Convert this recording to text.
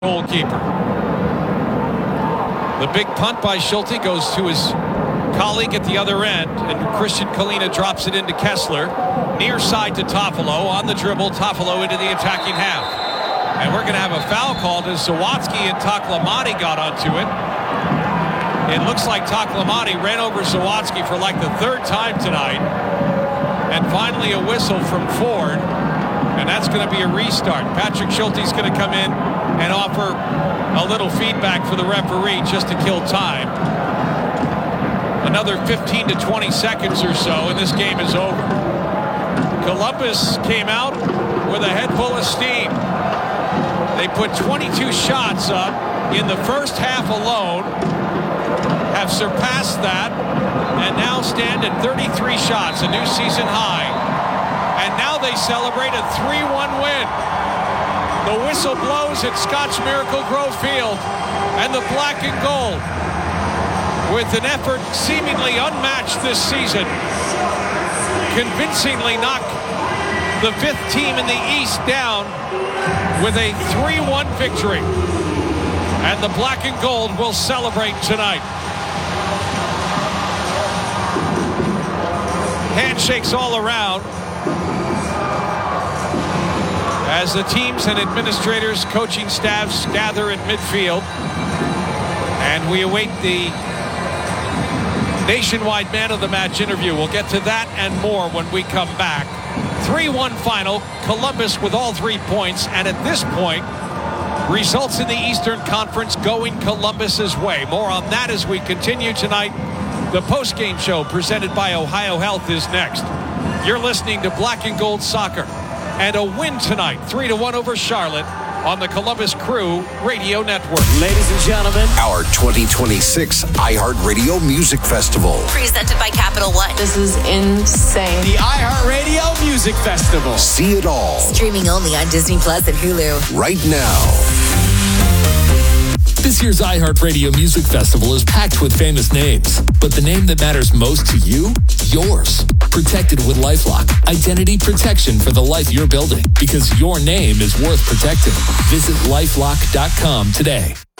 goalkeeper. The big punt by Schulte goes to his colleague at the other end, and Christian Kalina drops it into Kessler. Near side to Toffolo. On the dribble, Toffolo into the attacking half. And we're going to have a foul called as Zawadzki and Taklamati got onto it. It looks like Taklamati ran over Zawadzki for like the third time tonight. And finally a whistle from Ford. And that's going to be a restart. Patrick Schulte's going to come in and offer a little feedback for the referee just to kill time. Another 15 to 20 seconds or so, and this game is over. Columbus came out with a head full of steam. They put 22 shots up in the first half alone, have surpassed that, and now stand at 33 shots, a new season high. And now they celebrate a 3-1 win. The whistle blows at Scotch Miracle Grove Field, and the black and gold, with an effort seemingly unmatched this season, convincingly knock the fifth team in the East down with a 3-1 victory. And the black and gold will celebrate tonight. Handshakes all around as the teams and administrators, coaching staffs gather at midfield. And we await the nationwide man of the match interview. We'll get to that and more when we come back. 3-1 final. Columbus with all 3 points. And at this point, results in the Eastern Conference going Columbus's way. More on that as we continue tonight. The post-game show presented by Ohio Health is next. You're listening to Black and Gold Soccer. And a win tonight, 3-1 over Charlotte on the Columbus Crew Radio Network. Ladies and gentlemen, our 2026 iHeartRadio Music Festival. Presented by Capital One. This is insane. The iHeartRadio Music Festival. See it all. Streaming only on Disney Plus and Hulu. Right now. This year's iHeartRadio Music Festival is packed with famous names, but the name that matters most to you? Yours. Protected with LifeLock. Identity protection for the life you're building, because your name is worth protecting. Visit LifeLock.com today.